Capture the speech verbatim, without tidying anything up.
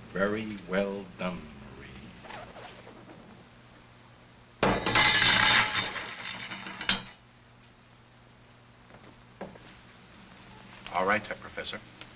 Very well done, Marie. All right, Herr Professor.